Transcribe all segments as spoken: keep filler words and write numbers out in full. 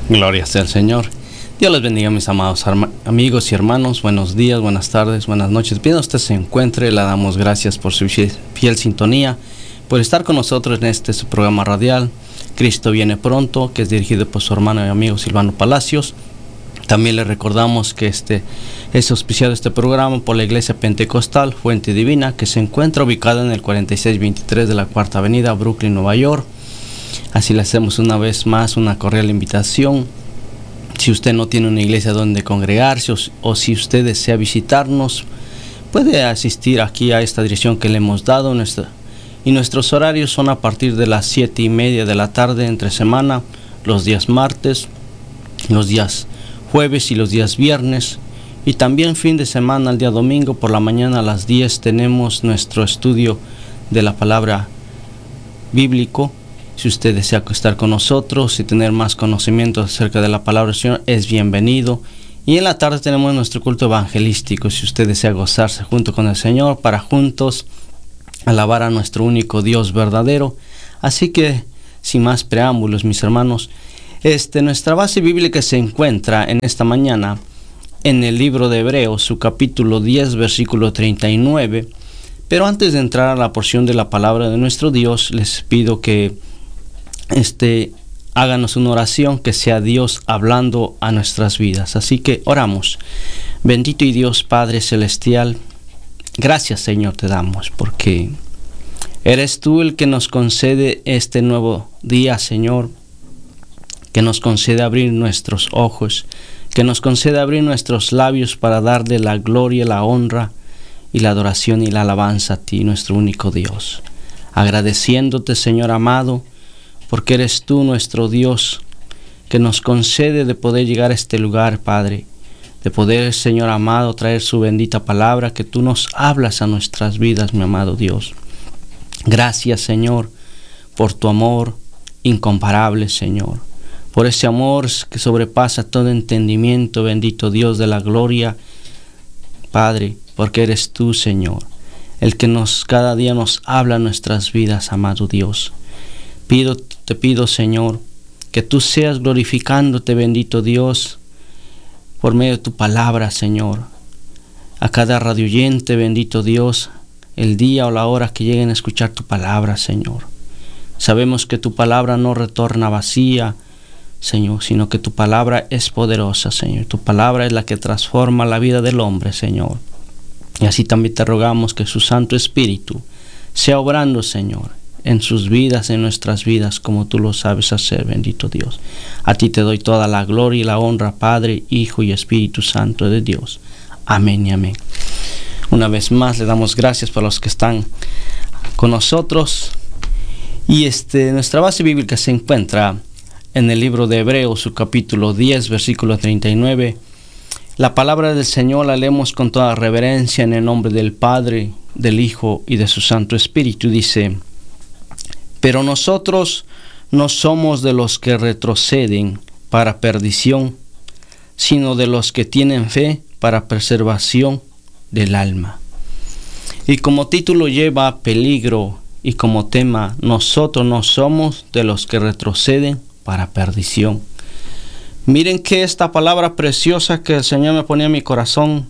Gloria sea al Señor. Dios les bendiga, mis amados amigos y hermanos. Buenos días, buenas tardes, buenas noches. Bien usted se encuentre, le damos gracias por su fiel sintonía, por estar con nosotros en este su programa radial, Cristo viene pronto, que es dirigido por su hermano y amigo Silvano Palacios. También le recordamos que este es auspiciado este programa por la Iglesia Pentecostal Fuente Divina, que se encuentra ubicada en el cuarenta y seis veintitrés de la Cuarta Avenida, Brooklyn, Nueva York. Así le hacemos una vez más una cordial invitación. Si usted no tiene una iglesia donde congregarse o, o si usted desea visitarnos, puede asistir aquí a esta dirección que le hemos dado. Nuestra, y nuestros horarios son a partir de las siete y media de la tarde entre semana, los días martes, los días jueves y los días viernes. Y también fin de semana, el día domingo, por la mañana a las diez tenemos nuestro estudio de la palabra bíblico. Si usted desea estar con nosotros y tener más conocimiento acerca de la palabra del Señor, es bienvenido. Y en la tarde tenemos nuestro culto evangelístico. Si usted desea gozarse junto con el Señor, para juntos alabar a nuestro único Dios verdadero. Así que, sin más preámbulos, mis hermanos, este, nuestra base bíblica se encuentra en esta mañana en el libro de Hebreos, su capítulo diez, versículo treinta y nueve. Pero antes de entrar a la porción de la palabra de nuestro Dios, les pido que Este, háganos una oración, que sea Dios hablando a nuestras vidas. Así que oramos. Bendito y Dios Padre Celestial, gracias, Señor, te damos, porque eres tú el que nos concede este nuevo día, Señor, que nos concede abrir nuestros ojos, que nos concede abrir nuestros labios para darle la gloria, la honra y la adoración y la alabanza a ti, nuestro único Dios. Agradeciéndote, Señor amado, porque eres tú nuestro Dios, que nos concede de poder llegar a este lugar, Padre, de poder, Señor amado, traer su bendita palabra, que tú nos hablas a nuestras vidas, mi amado Dios. Gracias, Señor, por tu amor incomparable, Señor, por ese amor que sobrepasa todo entendimiento, bendito Dios de la gloria, Padre, porque eres tú, Señor, el que nos cada día nos habla a nuestras vidas, amado Dios. Pido, te pido, Señor, que tú seas glorificándote, bendito Dios, por medio de tu palabra, Señor. A cada radioyente, bendito Dios, el día o la hora que lleguen a escuchar tu palabra, Señor. Sabemos que tu palabra no retorna vacía, Señor, sino que tu palabra es poderosa, Señor. Tu palabra es la que transforma la vida del hombre, Señor. Y así también te rogamos que su Santo Espíritu sea obrando, Señor, en sus vidas, en nuestras vidas, como tú lo sabes hacer, bendito Dios. A ti te doy toda la gloria y la honra, Padre, Hijo y Espíritu Santo de Dios. Amén y amén. Una vez más le damos gracias por los que están con nosotros. Y este, nuestra base bíblica se encuentra en el libro de Hebreos, su capítulo diez, versículo treinta y nueve. La palabra del Señor la leemos con toda reverencia en el nombre del Padre, del Hijo y de su Santo Espíritu. Dice: pero nosotros no somos de los que retroceden para perdición, sino de los que tienen fe para preservación del alma. Y como título lleva peligro y como tema, nosotros no somos de los que retroceden para perdición. Miren que esta palabra preciosa que el Señor me ponía en mi corazón,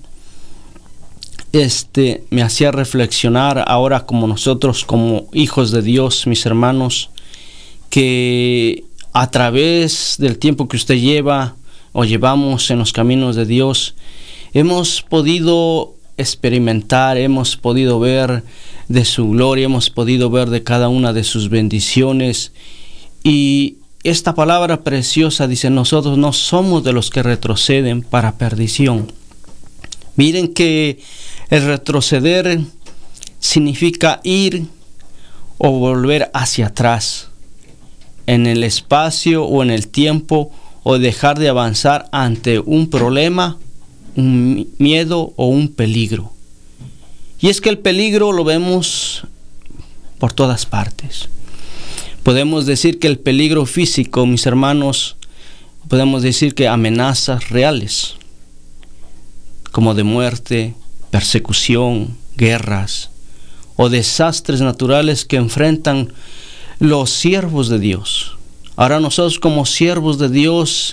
Este me hacía reflexionar ahora, como nosotros, como hijos de Dios, mis hermanos, que a través del tiempo que usted lleva o llevamos en los caminos de Dios, hemos podido experimentar, hemos podido ver de su gloria, hemos podido ver de cada una de sus bendiciones. Y esta palabra preciosa dice: nosotros no somos de los que retroceden para perdición. Miren que el retroceder significa ir o volver hacia atrás en el espacio o en el tiempo, o dejar de avanzar ante un problema, un miedo o un peligro. Y es que el peligro lo vemos por todas partes. Podemos decir que el peligro físico, mis hermanos, podemos decir que amenazas reales, como de muerte, persecución, guerras o desastres naturales que enfrentan los siervos de Dios. Ahora nosotros, como siervos de Dios,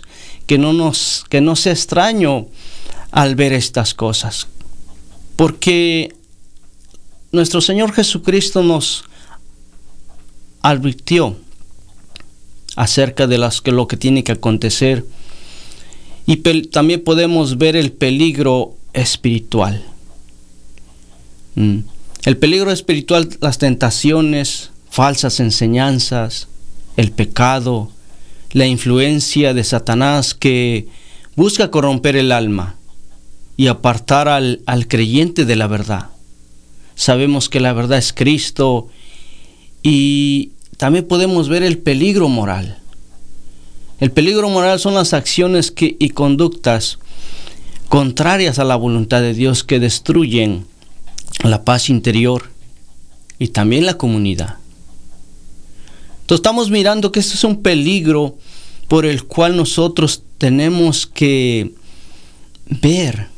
que no nos, que no sea extraño al ver estas cosas, porque nuestro Señor Jesucristo nos advirtió acerca de las, que lo que tiene que acontecer, y pel, también podemos ver el peligro espiritual. Mm. El peligro espiritual, las tentaciones, falsas enseñanzas, el pecado, la influencia de Satanás que busca corromper el alma y apartar al, al creyente de la verdad. Sabemos que la verdad es Cristo, y también podemos ver el peligro moral. El peligro moral son las acciones que, y conductas contrarias a la voluntad de Dios que destruyen la paz interior y también la comunidad. Entonces estamos mirando que esto es un peligro por el cual nosotros tenemos que ver,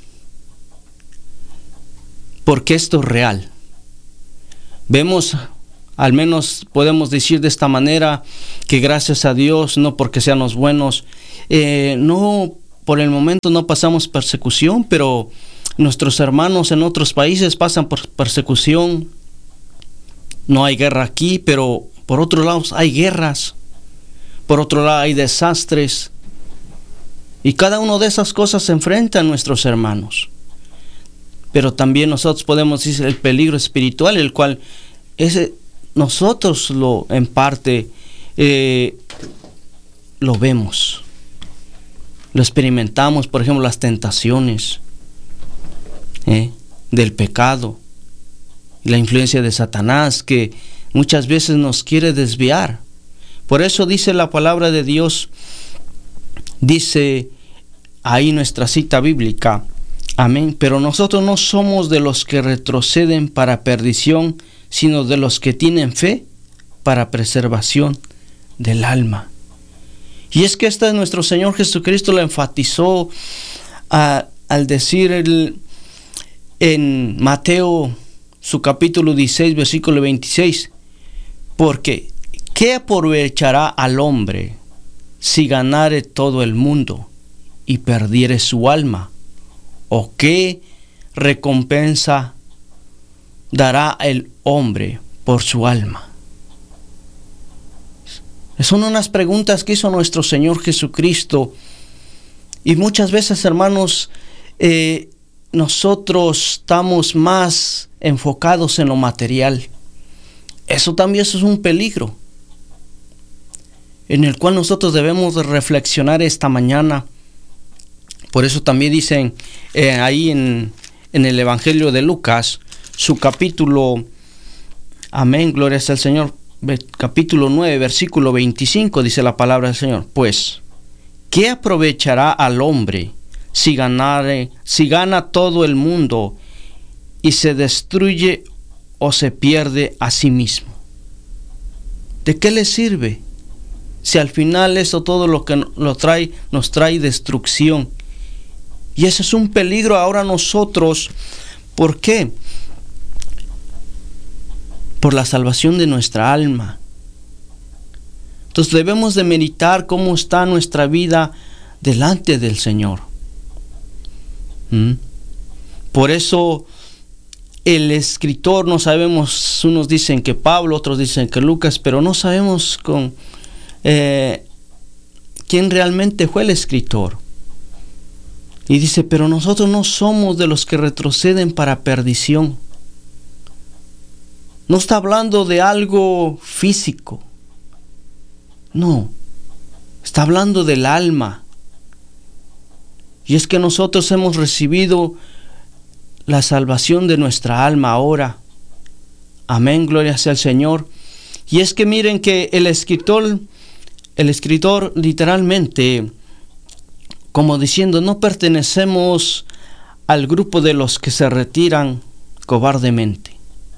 porque esto es real. Vemos, al menos podemos decir de esta manera, que gracias a Dios, no porque seamos buenos, eh, no por el momento no pasamos persecución, pero nuestros hermanos en otros países pasan por persecución. No hay guerra aquí, pero por otro lado hay guerras. Por otro lado hay desastres. Y cada una de esas cosas se enfrenta a nuestros hermanos. Pero también nosotros podemos decir el peligro espiritual, el cual ese, nosotros lo en parte eh, lo vemos. Lo experimentamos, por ejemplo, las tentaciones eh, del pecado, la influencia de Satanás que muchas veces nos quiere desviar. Por eso dice la palabra de Dios, dice ahí nuestra cita bíblica, amén, pero nosotros no somos de los que retroceden para perdición, sino de los que tienen fe para preservación del alma. Y es que esta nuestro Señor Jesucristo lo enfatizó a, al decir el, en Mateo su capítulo dieciséis, versículo veintiséis, porque ¿qué aprovechará al hombre si ganare todo el mundo y perdiere su alma? ¿O qué recompensa dará el hombre por su alma? Son unas preguntas que hizo nuestro Señor Jesucristo. Y muchas veces, hermanos, eh, nosotros estamos más enfocados en lo material. Eso también eso es un peligro, en el cual nosotros debemos de reflexionar esta mañana. Por eso también dicen eh, ahí en, en el Evangelio de Lucas, su capítulo, amén, gloria sea al Señor, capítulo nueve, versículo veinticinco, dice la palabra del Señor: pues, ¿qué aprovechará al hombre si ganare, si gana todo el mundo y se destruye o se pierde a sí mismo? ¿De qué le sirve si al final eso todo lo que lo trae, nos trae destrucción? Y ese es un peligro ahora nosotros. ¿Por qué? Por la salvación de nuestra alma. Entonces debemos de meditar cómo está nuestra vida delante del Señor. ¿Mm? Por eso el escritor, no sabemos, unos dicen que Pablo, otros dicen que Lucas, pero no sabemos con eh, quién realmente fue el escritor. Y dice, pero nosotros no somos de los que retroceden para perdición. No está hablando de algo físico. No. Está hablando del alma. Y es que nosotros hemos recibido la salvación de nuestra alma ahora. Amén, gloria sea al Señor. Y es que miren que el escritor, el escritor literalmente, como diciendo, no pertenecemos al grupo de los que se retiran cobardemente,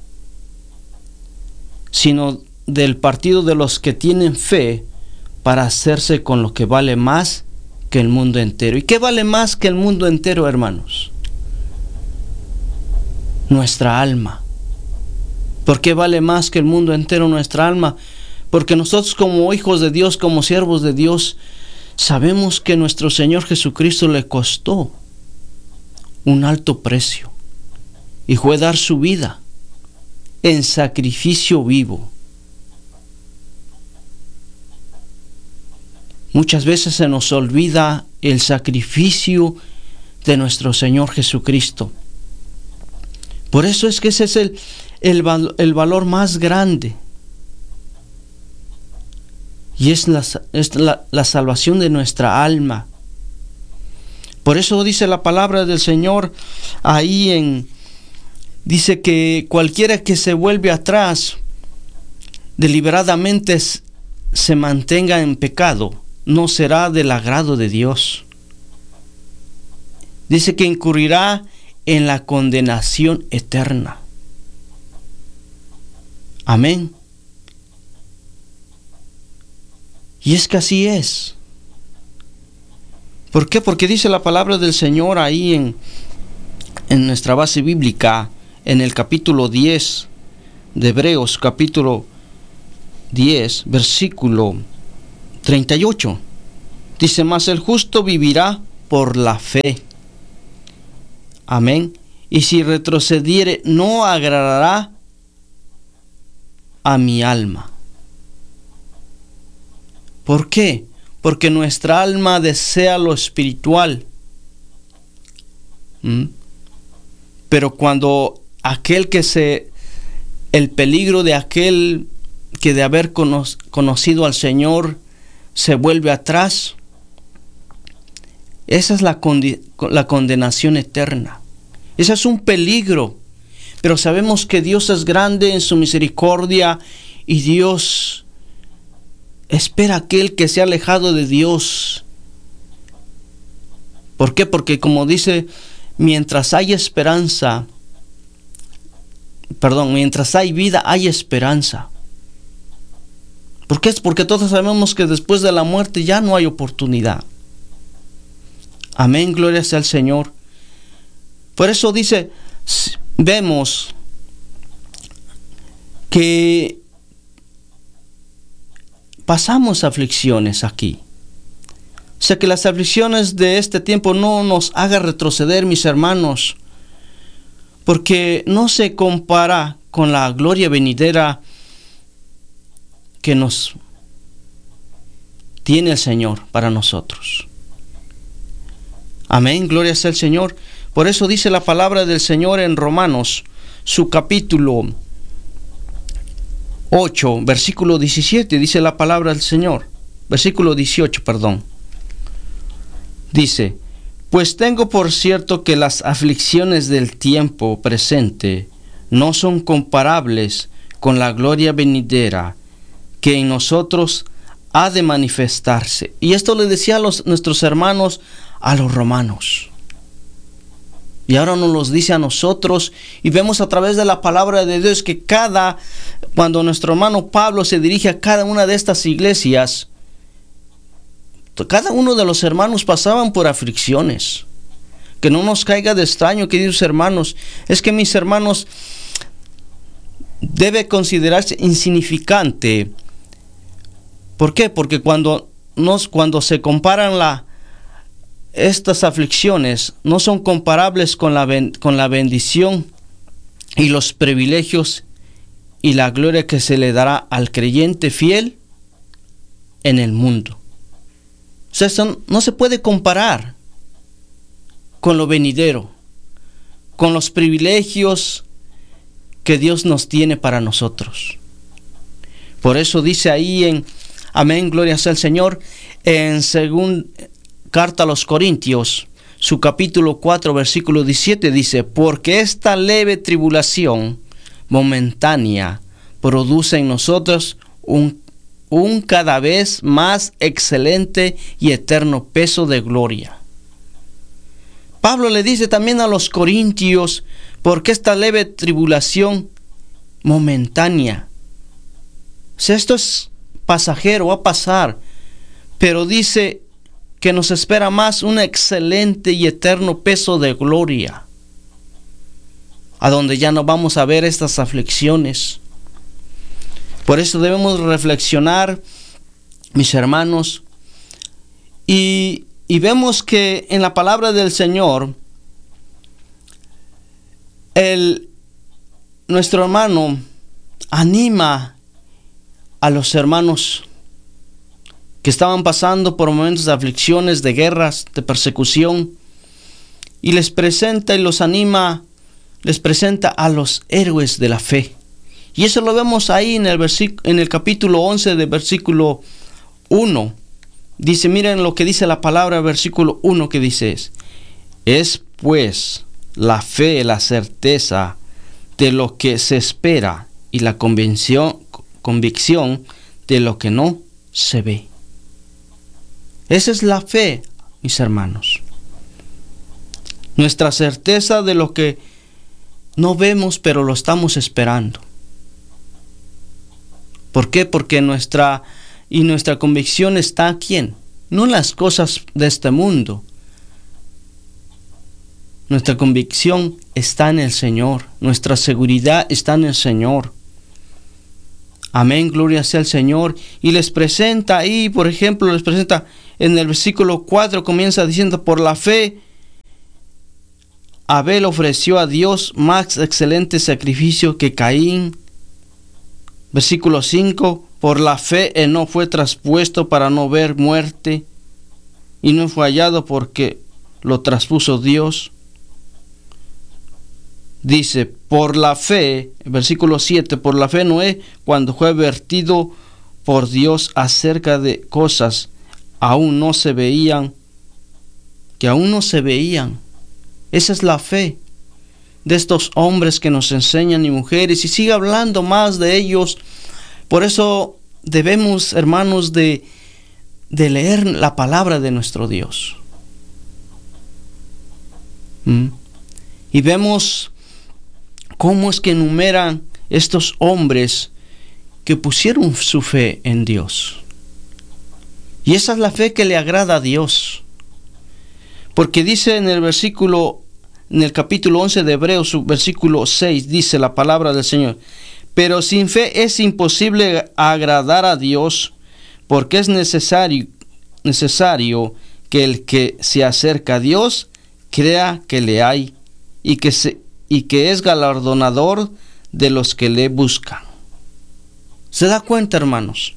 sino del partido de los que tienen fe para hacerse con lo que vale más que el mundo entero. ¿Y qué vale más que el mundo entero, hermanos? Nuestra alma. ¿Por qué vale más que el mundo entero nuestra alma? Porque nosotros como hijos de Dios, como siervos de Dios, sabemos que nuestro Señor Jesucristo le costó un alto precio y fue dar su vida en sacrificio vivo. Muchas veces se nos olvida el sacrificio de nuestro Señor Jesucristo. Por eso es que ese es el, el, el valor más grande. Y es, la, es la, la salvación de nuestra alma. Por eso dice la palabra del Señor ahí en... Dice que cualquiera que se vuelve atrás, deliberadamente se mantenga en pecado, no será del agrado de Dios. Dice que incurrirá en la condenación eterna. Amén. Y es que así es. ¿Por qué? Porque dice la palabra del Señor ahí en, en nuestra base bíblica, en el capítulo diez de Hebreos, capítulo diez, versículo treinta y ocho. Dice, mas el justo vivirá por la fe. Amén. Y si retrocediere, no agradará a mi alma. ¿Por qué? Porque nuestra alma desea lo espiritual. ¿Mm? Pero cuando aquel que se, el peligro de aquel que de haber cono, conocido al Señor se vuelve atrás, esa es la, condi, la condenación eterna. Ese es un peligro. Pero sabemos que Dios es grande en su misericordia y Dios espera a aquel que se ha alejado de Dios. ¿Por qué? Porque como dice, mientras hay esperanza, perdón, mientras hay vida, hay esperanza. ¿Por qué? Es porque todos sabemos que después de la muerte ya no hay oportunidad. Amén, gloria sea al Señor. Por eso dice, vemos que pasamos aflicciones aquí. O sea, que las aflicciones de este tiempo no nos hagan retroceder, mis hermanos, porque no se compara con la gloria venidera que nos tiene el Señor para nosotros. Amén, gloria sea al Señor. Por eso dice la palabra del Señor en Romanos, su capítulo ocho, versículo diecisiete, dice la palabra del Señor. Versículo dieciocho, perdón. Dice, pues tengo por cierto que las aflicciones del tiempo presente no son comparables con la gloria venidera que en nosotros ha de manifestarse. Y esto le decía a los, nuestros hermanos, a los romanos. Y ahora nos los dice a nosotros, y vemos a través de la palabra de Dios que cada, cuando nuestro hermano Pablo se dirige a cada una de estas iglesias, cada uno de los hermanos pasaban por aflicciones. Que no nos caiga de extraño, queridos hermanos, es que mis hermanos, debe considerarse insignificante. ¿Por qué? Porque cuando, nos, cuando se comparan la estas aflicciones no son comparables con la, ben, con la bendición y los privilegios y la gloria que se le dará al creyente fiel en el mundo. O sea, son, no se puede comparar con lo venidero, con los privilegios que Dios nos tiene para nosotros. Por eso dice ahí en, amén, gloria sea al Señor, en según Carta a los Corintios, su capítulo cuatro, versículo diecisiete, dice, porque esta leve tribulación momentánea produce en nosotros un, un cada vez más excelente y eterno peso de gloria. Pablo le dice también a los corintios, porque esta leve tribulación momentánea, o sea, esto es pasajero, va a pasar, pero dice que nos espera más un excelente y eterno peso de gloria, a donde ya no vamos a ver estas aflicciones. Por eso debemos reflexionar, mis hermanos, Y, y vemos que en la palabra del Señor, el, nuestro hermano anima a los hermanos que estaban pasando por momentos de aflicciones, de guerras, de persecución, y les presenta y los anima, les presenta a los héroes de la fe. Y eso lo vemos ahí en el, versic- en el capítulo once del versículo uno. Dice, miren lo que dice la palabra, versículo uno, que dice es, es pues la fe, la certeza de lo que se espera y la convicción, convicción de lo que no se ve. Esa es la fe, mis hermanos. Nuestra certeza de lo que no vemos, pero lo estamos esperando. ¿Por qué? Porque nuestra y nuestra convicción está aquí, en, no en las cosas de este mundo. Nuestra convicción está en el Señor. Nuestra seguridad está en el Señor. Amén, gloria sea al Señor. Y les presenta ahí, por ejemplo, les presenta en el versículo cuatro, comienza diciendo, por la fe, Abel ofreció a Dios más excelente sacrificio que Caín. Versículo cinco, por la fe Enoc fue traspuesto para no ver muerte, y no fue hallado porque lo traspuso Dios. Dice, por la fe, versículo siete, por la fe Noé, cuando fue advertido por Dios acerca de cosas aún no se veían, que aún no se veían. Esa es la fe de estos hombres que nos enseñan y mujeres, y sigue hablando más de ellos. Por eso debemos, hermanos, de, de leer la palabra de nuestro Dios. ¿Mm? Y vemos cómo es que enumeran estos hombres que pusieron su fe en Dios. Y esa es la fe que le agrada a Dios. Porque dice en el versículo, en el capítulo once de Hebreos, versículo seis, dice la palabra del Señor, pero sin fe es imposible agradar a Dios, porque es necesario, necesario que el que se acerca a Dios crea que le hay y que, se, y que es galardonador de los que le buscan. ¿Se da cuenta, hermanos?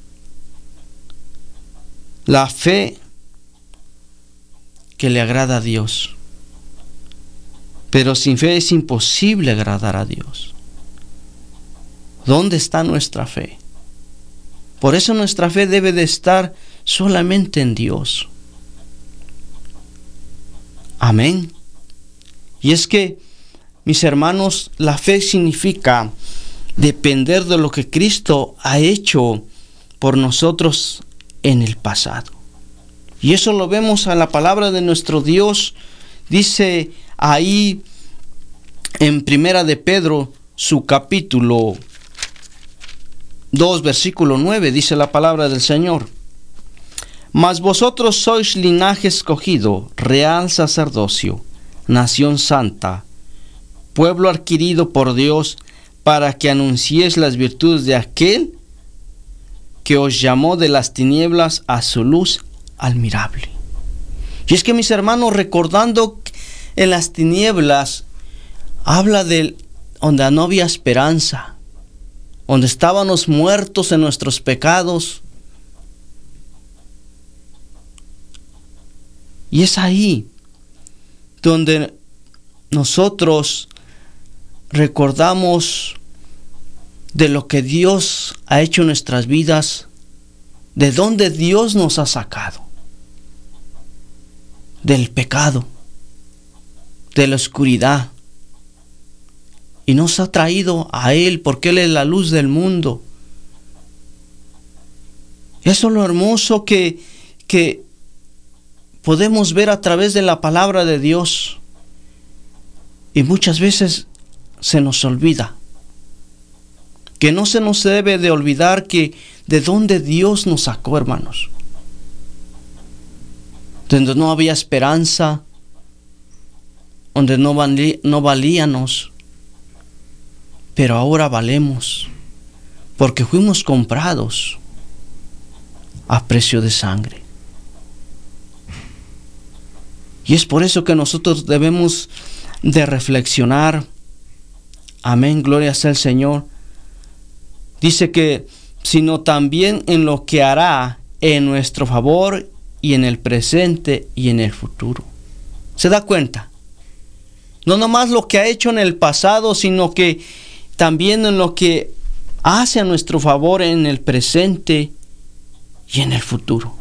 La fe que le agrada a Dios. Pero sin fe es imposible agradar a Dios. ¿Dónde está nuestra fe? Por eso nuestra fe debe de estar solamente en Dios. Amén. Y es que, mis hermanos, la fe significa depender de lo que Cristo ha hecho por nosotros en el pasado. Y eso lo vemos en la palabra de nuestro Dios. Dice ahí en Primera de Pedro, su capítulo dos, versículo nueve, dice la palabra del Señor. Mas vosotros sois linaje escogido, real sacerdocio, nación santa, pueblo adquirido por Dios, para que anunciéis las virtudes de aquel que os llamó de las tinieblas a su luz admirable. Y es que, mis hermanos, recordando en las tinieblas, habla de donde no había esperanza, donde estábamos muertos en nuestros pecados. Y es ahí donde nosotros recordamos de lo que Dios ha hecho en nuestras vidas, de dónde Dios nos ha sacado, del pecado, de la oscuridad, y nos ha traído a Él, porque Él es la luz del mundo. Eso es lo hermoso que, que podemos ver a través de la palabra de Dios, y muchas veces se nos olvida. Que no se nos debe de olvidar que de dónde Dios nos sacó, hermanos. Donde no había esperanza, donde no, valí, no valíamos, pero ahora valemos, porque fuimos comprados a precio de sangre. Y es por eso que nosotros debemos de reflexionar. Amén, gloria sea el Señor. Dice que, sino también en lo que hará en nuestro favor y en el presente y en el futuro. ¿Se da cuenta? No nomás lo que ha hecho en el pasado, sino que también en lo que hace a nuestro favor en el presente y en el futuro.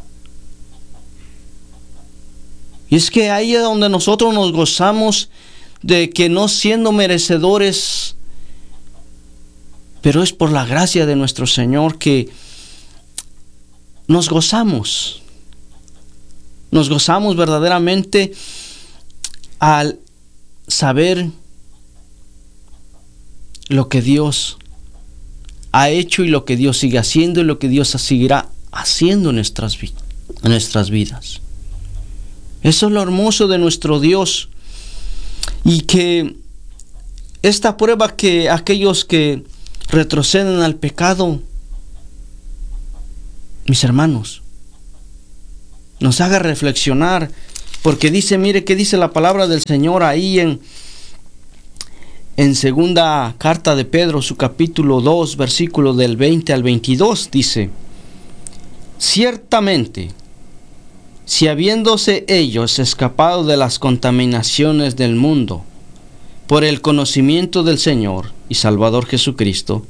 Y es que ahí es donde nosotros nos gozamos de que no siendo merecedores, pero es por la gracia de nuestro Señor que nos gozamos. Nos gozamos verdaderamente al saber lo que Dios ha hecho y lo que Dios sigue haciendo y lo que Dios seguirá haciendo en nuestras, vi- en nuestras vidas. Eso es lo hermoso de nuestro Dios. Y que esta prueba que aquellos que retroceden al pecado, mis hermanos, nos haga reflexionar, porque dice, mire qué dice la palabra del Señor ahí en, en segunda carta de Pedro, su capítulo dos, versículo del veinte al veintidós, dice: ciertamente, si habiéndose ellos escapado de las contaminaciones del mundo por el conocimiento del Señor y Salvador Jesucristo,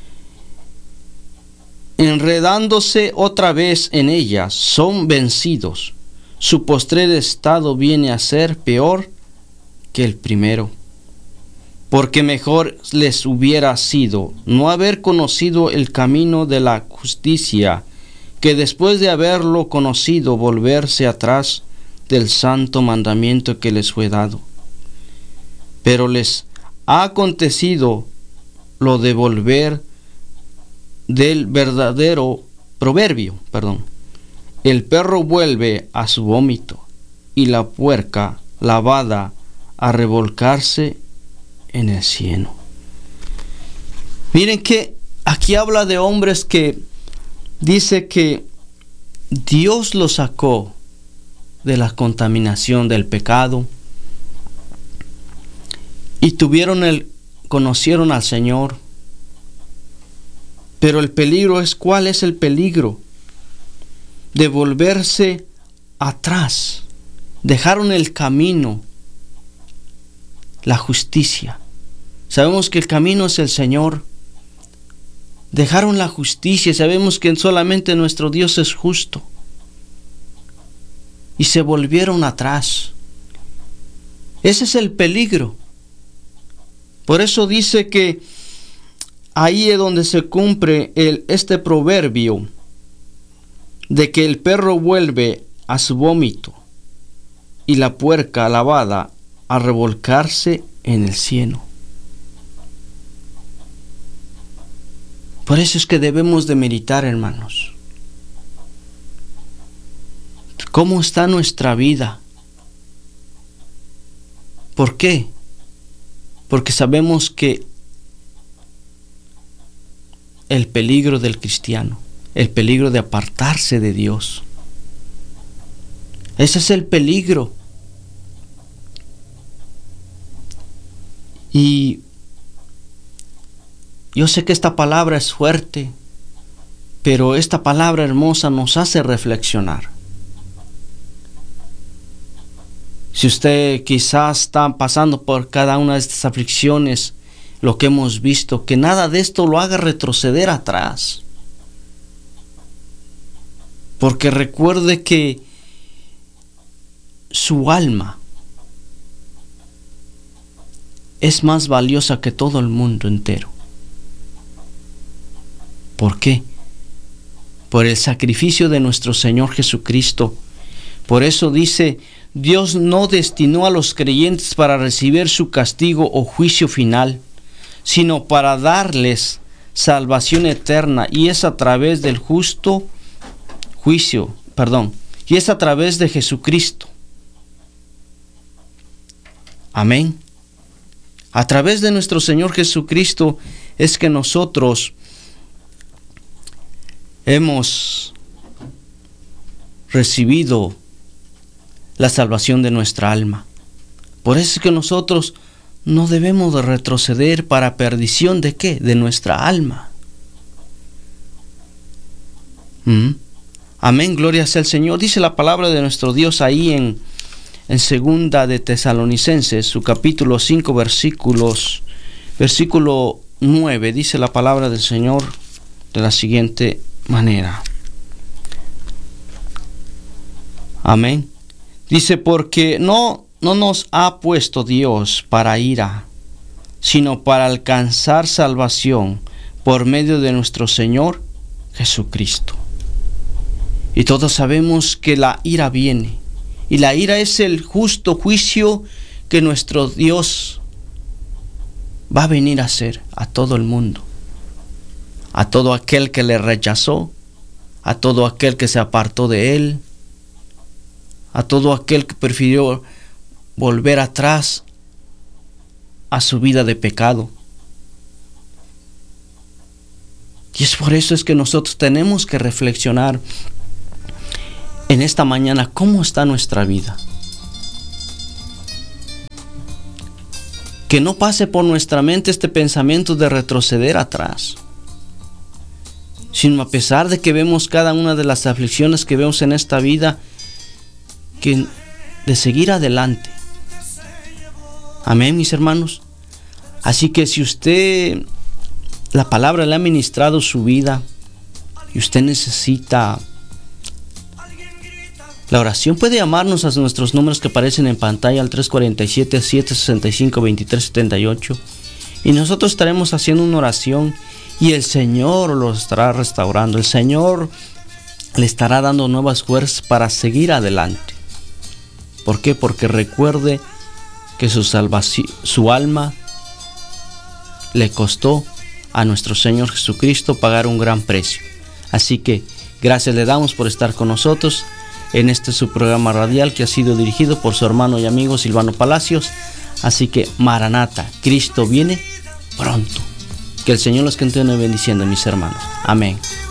enredándose otra vez en ellas, son vencidos, su postrer estado viene a ser peor que el primero. Porque mejor les hubiera sido no haber conocido el camino de la justicia, que después de haberlo conocido volverse atrás del santo mandamiento que les fue dado. Pero les ha acontecido lo de volver del verdadero proverbio, perdón. El perro vuelve a su vómito y la puerca lavada a revolcarse en el cieno. Miren que aquí habla de hombres que dice que Dios los sacó de la contaminación del pecado y tuvieron el conocieron al Señor. Pero el peligro es, ¿cuál es el peligro? De volverse atrás. Dejaron el camino, la justicia. Sabemos que el camino es el Señor. Dejaron la justicia. Sabemos que solamente nuestro Dios es justo. Y se volvieron atrás. Ese es el peligro. Por eso dice que ahí es donde se cumple el, este proverbio de que el perro vuelve a su vómito y la puerca lavada a revolcarse en el cieno. Por eso es que debemos de meditar, hermanos. ¿Cómo está nuestra vida? ¿Por qué? Porque sabemos que el peligro del cristiano, el peligro de apartarse de Dios. Ese es el peligro. Y yo sé que esta palabra es fuerte, pero esta palabra hermosa nos hace reflexionar. Si usted quizás está pasando por cada una de estas aflicciones, lo que hemos visto, que nada de esto lo haga retroceder atrás. Porque recuerde que su alma es más valiosa que todo el mundo entero. ¿Por qué? Por el sacrificio de nuestro Señor Jesucristo. Por eso dice, Dios no destinó a los creyentes para recibir su castigo o juicio final, sino para darles salvación eterna, y es a través del justo juicio, perdón, y es a través de Jesucristo. Amén. A través de nuestro Señor Jesucristo es que nosotros hemos recibido la salvación de nuestra alma. Por eso es que nosotros no debemos de retroceder para perdición de ¿qué? De nuestra alma. ¿Mm? Amén, gloria sea al Señor. Dice la palabra de nuestro Dios ahí en, en segunda de Tesalonicenses, su capítulo cinco, versículos, versículo nueve, dice la palabra del Señor de la siguiente manera. Amén. Dice, porque no, no nos ha puesto Dios para ira, sino para alcanzar salvación por medio de nuestro Señor Jesucristo. Y todos sabemos que la ira viene, y la ira es el justo juicio que nuestro Dios va a venir a hacer a todo el mundo, a todo aquel que le rechazó, a todo aquel que se apartó de Él, a todo aquel que prefirió volver atrás a su vida de pecado. Y es por eso es que nosotros tenemos que reflexionar en esta mañana cómo está nuestra vida. Que no pase por nuestra mente este pensamiento de retroceder atrás, sino a pesar de que vemos cada una de las aflicciones que vemos en esta vida, que de seguir adelante. Amén, mis hermanos. Así que si usted, la palabra le ha ministrado su vida y usted necesita la oración, puede llamarnos a nuestros números que aparecen en pantalla al tres cuatro siete, siete seis cinco, dos tres siete ocho, y nosotros estaremos haciendo una oración y el Señor lo estará restaurando. El Señor le estará dando nuevas fuerzas para seguir adelante. ¿Por qué? Porque recuerde que su salvación, su alma le costó a nuestro Señor Jesucristo pagar un gran precio. Así que gracias le damos por estar con nosotros en este su programa radial que ha sido dirigido por su hermano y amigo Silvano Palacios. Así que Maranata, Cristo viene pronto. Que el Señor los continúe bendiciendo, mis hermanos. Amén.